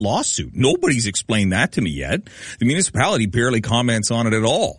lawsuit? Nobody's explained that to me yet. The municipality barely comments on it at all.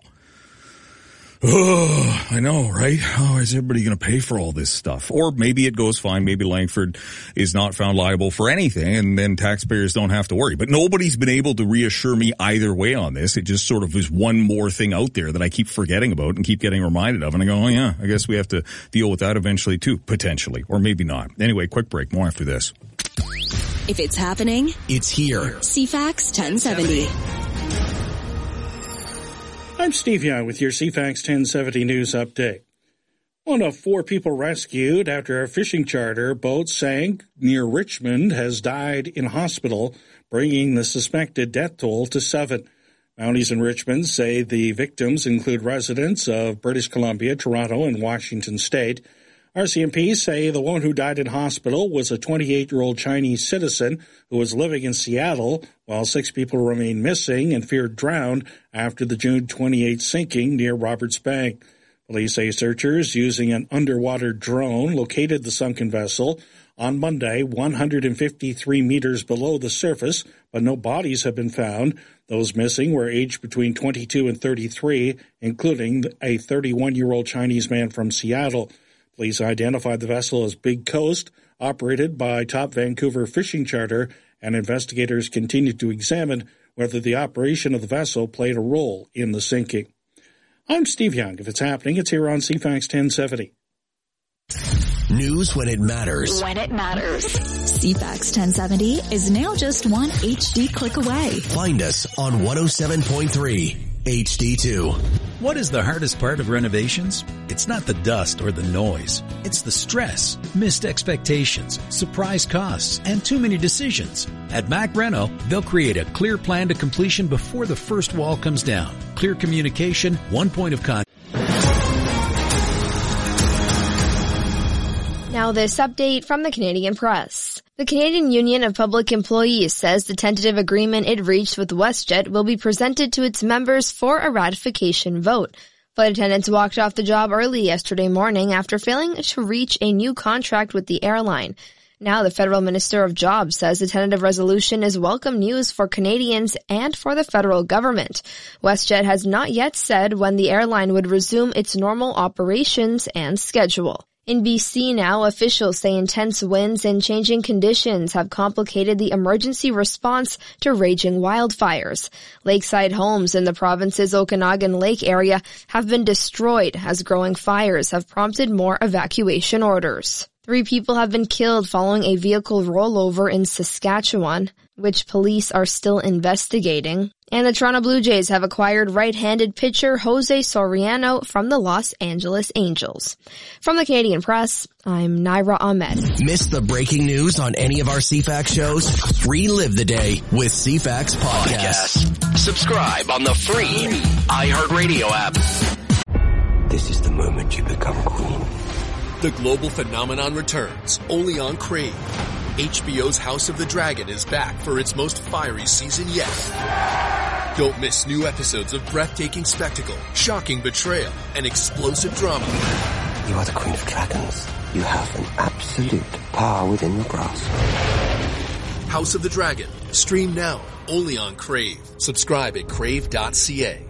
Oh, I know, right? Oh, is everybody going to pay for all this stuff? Or maybe it goes fine. Maybe Langford is not found liable for anything, and then taxpayers don't have to worry. But nobody's been able to reassure me either way on this. It just sort of is one more thing out there that I keep forgetting about and keep getting reminded of. And I go, oh yeah, I guess we have to deal with that eventually too, potentially. Or maybe not. Anyway, quick break. More after this. If it's happening, it's here. CFAX 1070. I'm Steve Young with your CFAX 1070 News Update. One of 4 people rescued after a fishing charter boat sank near Richmond has died in hospital, bringing the suspected death toll to 7. Mounties in Richmond say the victims include residents of British Columbia, Toronto, and Washington State. RCMP say the one who died in hospital was a 28-year-old Chinese citizen who was living in Seattle, while 6 people remain missing and feared drowned after the June 28 sinking near Roberts Bank. Police say searchers using an underwater drone located the sunken vessel on Monday 153 meters below the surface, but no bodies have been found. Those missing were aged between 22 and 33, including a 31-year-old Chinese man from Seattle. Police identified the vessel as Big Coast, operated by Top Vancouver Fishing Charter, and investigators continue to examine whether the operation of the vessel played a role in the sinking. I'm Steve Young. If it's happening, it's here on CFAX 1070. News when it matters. When it matters. CFAX 1070 is now just one HD click away. Find us on 107.3 HD2. What is the hardest part of renovations? It's not the dust or the noise. It's the stress, missed expectations, surprise costs, and too many decisions. At Mac Reno, they'll create a clear plan to completion before the first wall comes down. Clear communication, one point of contact. Now this update from the Canadian Press. The Canadian Union of Public Employees says the tentative agreement it reached with WestJet will be presented to its members for a ratification vote. Flight attendants walked off the job early yesterday morning after failing to reach a new contract with the airline. Now the Federal Minister of Jobs says the tentative resolution is welcome news for Canadians and for the federal government. WestJet has not yet said when the airline would resume its normal operations and schedule. In BC now, officials say intense winds and changing conditions have complicated the emergency response to raging wildfires. Lakeside homes in the province's Okanagan Lake area have been destroyed as growing fires have prompted more evacuation orders. 3 people have been killed following a vehicle rollover in Saskatchewan, which police are still investigating. And the Toronto Blue Jays have acquired right-handed pitcher Jose Soriano from the Los Angeles Angels. From the Canadian Press, I'm Naira Ahmed. Miss the breaking news on any of our CFAX shows? Relive the day with CFAX Podcast. Subscribe on the free iHeartRadio app. This is the moment you become queen. The global phenomenon returns, only on Crave. HBO's House of the Dragon is back for its most fiery season yet. Don't miss new episodes of breathtaking spectacle, shocking betrayal, and explosive drama. You are the Queen of Dragons. You have an absolute power within your grasp. House of the Dragon. Stream now, only on Crave. Subscribe at crave.ca.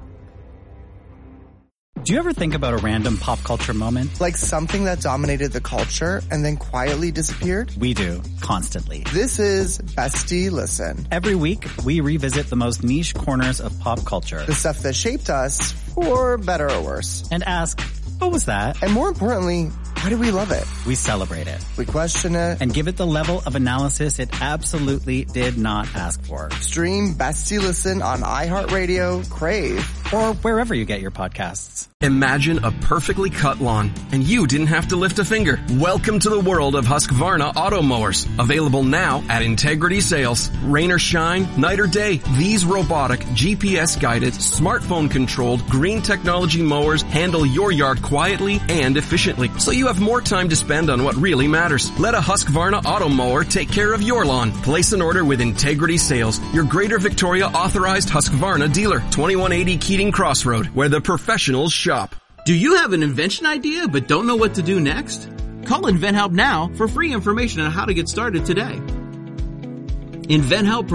Do you ever think about a random pop culture moment? Like something that dominated the culture and then quietly disappeared? We do, constantly. This is Bestie Listen. Every week, we revisit the most niche corners of pop culture. The stuff that shaped us, for better or worse. And ask, what was that? And more importantly, why do we love it? We celebrate it. We question it. And give it the level of analysis it absolutely did not ask for. Stream Bestie Listen on iHeartRadio, Crave, or wherever you get your podcasts. Imagine a perfectly cut lawn, and you didn't have to lift a finger. Welcome to the world of Husqvarna auto mowers. Available now at Integrity Sales. Rain or shine, night or day, these robotic, GPS-guided, smartphone-controlled, green technology mowers handle your yard quietly and efficiently, so you have more time to spend on what really matters. Let a Husqvarna auto mower take care of your lawn. Place an order with Integrity Sales, your Greater Victoria authorized Husqvarna dealer. 2180 Keating Crossroad, where the professionals shop. Do you have an invention idea but don't know what to do next? Call InventHelp now for free information on how to get started today. InventHelp